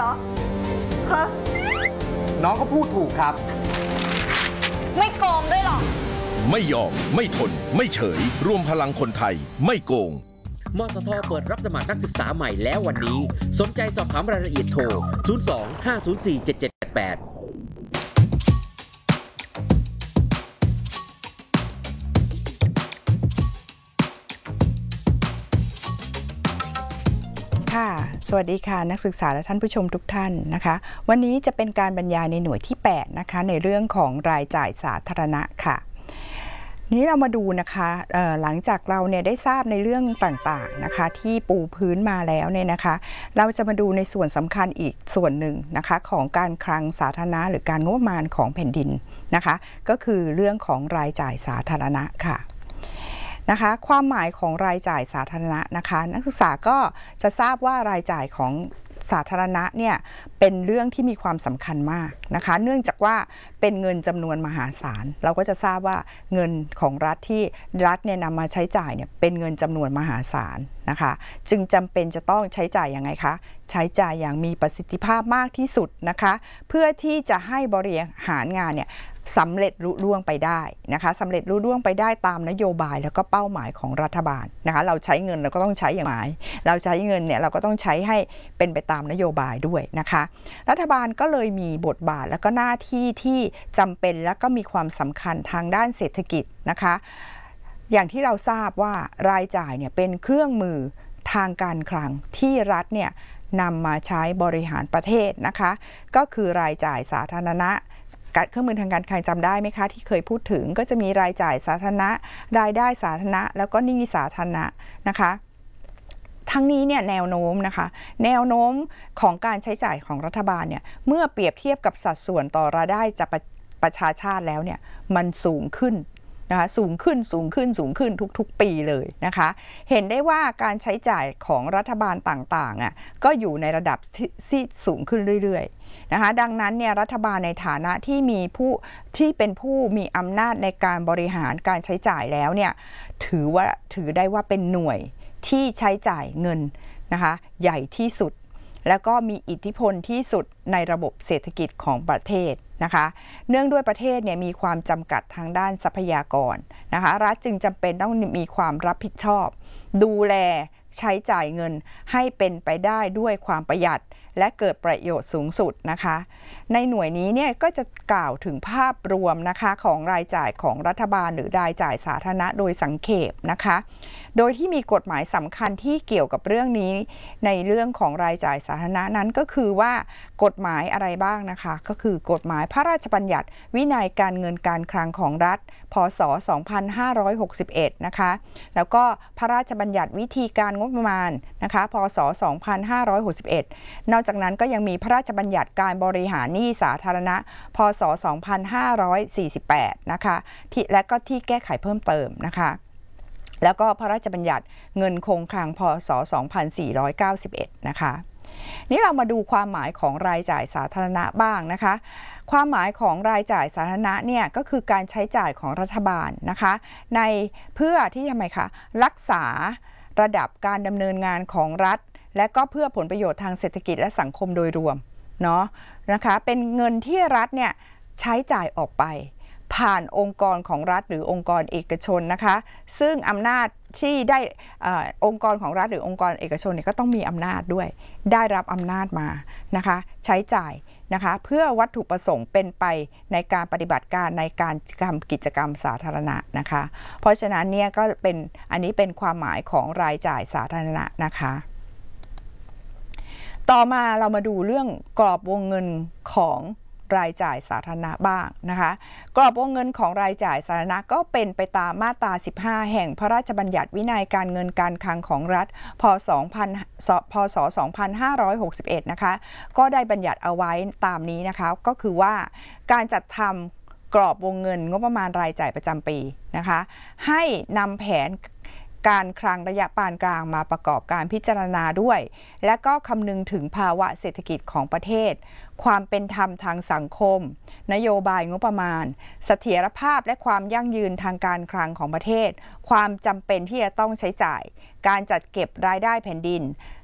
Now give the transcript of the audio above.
อฮะน้องก็พูดถูกครับไม่โกงด้วยหรอไม่ยอมไม่ทนไม่เฉยรวมพลังคนไทยไม่โกงมสท.เปิดรับสมัครนักศึกษาใหม่แล้ววันนี้สนใจสอบถามรายละเอียดโทร 02-504-7788 สวัสดีค่ะนักศึกษาและท่านผู้ชมทุกท่านนะคะวันนี้จะเป็นการบรรยายในหน่วยที่8นะคะในเรื่องของรายจ่ายสาธารณะค่ะนี้เรามาดูนะคะหลังจากเราเนี่ยได้ทราบในเรื่องต่างๆนะคะที่ปูพื้นมาแล้วเนี่ยนะคะเราจะมาดูในส่วนสำคัญอีกส่วนหนึ่งนะคะของการคลังสาธารณะหรือการงบประมาณของแผ่นดินนะคะก็คือเรื่องของรายจ่ายสาธารณะค่ะนะคะความหมายของรายจ่ายสาธารณะนะคะนักศึกษาก็จะทราบว่ารายจ่ายของสาธารณะเนี่ยเป็นเรื่องที่มีความสำคัญมากนะคะเนื่องจากว่าเป็นเงินจำนวนมหาศาลเราก็จะทราบว่าเงินของรัฐที่รัฐเนี่ยนำมาใช้จ่ายเนี่ยเป็นเงินจำนวนมหาศาลนะคะจึงจำเป็นจะต้องใช้จ่ายยังไงคะใช้จ่ายอย่างมีประสิทธิภาพมากที่สุดนะคะเพื่อที่จะให้บริหารงานเนี่ยสำเร็จลุล่วงไปได้นะคะสำเร็จลุล่วงไปได้ตามนโยบายแล้วก็เป้าหมายของรัฐบาลนะคะเราใช้เงินเราก็ต้องใช้อย่างหมายเราใช้เงินเนี่ยเราก็ต้องใช้ให้เป็นไปตามนโยบายด้วยนะคะรัฐบาลก็เลยมีบทบาทแล้วก็หน้าที่ที่จำเป็นและก็มีความสำคัญทางด้านเศรษฐกิจนะคะอย่างที่เราทราบว่ารายจ่ายเนี่ยเป็นเครื่องมือทางการคลังที่รัฐเนี่ยนำมาใช้บริหารประเทศนะคะก็คือรายจ่ายสาธารณะเครื่องมือทางการคลังจำได้ไหมคะที่เคยพูดถึงก็จะมีรายจ่ายสาธารณะรายได้สาธารณะแล้วก็หนี้สาธารณะนะคะทั้งนี้เนี่ยแนวโน้มนะคะแนวโน้มของการใช้จ่ายของรัฐบาลเนี่ยเมื่อเปรียบเทียบกับสัดส่วนต่อรายได้จากประชาชาติแล้วเนี่ยมันสูงขึ้นนะคะสูงขึ้นทุกๆปีเลยนะคะเห็นได้ว่าการใช้จ่ายของรัฐบาลต่างๆก็อยู่ในระดับที่สูงขึ้นเรื่อยๆนะคะดังนั้นเนี่ยรัฐบาลในฐานะที่เป็นผู้มีอำนาจในการบริหารการใช้จ่ายแล้วเนี่ยถือได้ว่าเป็นหน่วยที่ใช้จ่ายเงินนะคะใหญ่ที่สุดแล้วก็มีอิทธิพลที่สุดในระบบเศรษฐกิจของประเทศนะคะเนื่องด้วยประเทศเนี่ยมีความจำกัดทางด้านทรัพยากรนะคะรัฐจึงจำเป็นต้องมีความรับผิดชอบดูแลใช้จ่ายเงินให้เป็นไปได้ด้วยความประหยัดและเกิดประโยชน์สูงสุดนะคะในหน่วยนี้เนี่ยก็จะกล่าวถึงภาพรวมนะคะของรายจ่ายของรัฐบาลหรือรายจ่ายสาธารณะโดยสังเขปนะคะโดยที่มีกฎหมายสำคัญที่เกี่ยวกับเรื่องนี้ในเรื่องของรายจ่ายสาธารณะนั้นก็คือว่ากฎหมายอะไรบ้างนะคะก็คือกฎหมายพระราชบัญญัติวินัยการเงินการคลังของรัฐพ.ศ. 2561นะคะแล้วก็พระราชบัญญัติวิธีการงบประมาณนะคะพ.ศ. 2561นอกจากนั้นก็ยังมีพระราชบัญญัติการบริหารหนี้สาธารณะพ.ศ. 2548นะคะและก็ที่แก้ไขเพิ่มเติมนะคะแล้วก็พระราชบัญญัติเงินคงคลังพ.ศ. 2491นะคะนี่เรามาดูความหมายของรายจ่ายสาธารณะบ้างนะคะความหมายของรายจ่ายสาธารณะเนี่ยก็คือการใช้จ่ายของรัฐบาลนะคะในเพื่อที่ทำไมคะรักษาระดับการดำเนินงานของรัฐและก็เพื่อผลประโยชน์ทางเศรษฐกิจและสังคมโดยรวมเนาะนะคะเป็นเงินที่รัฐเนี่ยใช้จ่ายออกไปผ่านองค์กรของรัฐหรือองค์กรเอกชนนะคะซึ่งอำนาจที่ได้องค์กรของรัฐหรือองค์กรเอกชนเนี่ยก็ต้องมีอำนาจด้วยได้รับอำนาจมานะคะใช้จ่ายนะคะเพื่อวัตถุประสงค์เป็นไปในการปฏิบัติการในการทำกิจกรรมสาธารณะนะคะเพราะฉะนั้นเนี่ยก็เป็นอันนี้เป็นความหมายของรายจ่ายสาธารณะนะคะต่อมาเรามาดูเรื่องกรอบวงเงินของรายจ่ายสาธารณะบ้างนะคะกรอบวงเงินของรายจ่ายสาธารณะก็เป็นไปตามมาตรา15แห่งพระราชบัญญัติวินัยการเงินการคลังของรัฐพ.ศ. 2561นะคะก็ได้บัญญัติเอาไว้ตามนี้นะคะก็คือว่าการจัดทำกรอบวงเงินงบประมาณรายจ่ายประจำปีนะคะให้นำแผนการคลังระยะปานกลางมาประกอบการพิจารณาด้วยและก็คำนึงถึงภาวะเศรษฐกิจของประเทศความเป็นธรรมทางสังคมนโยบายงบประมาณเสถียรภาพและความยั่งยืนทางการคลังของประเทศความจำเป็นที่จะต้องใช้จ่ายการจัดเก็บรายได้แผ่นดิน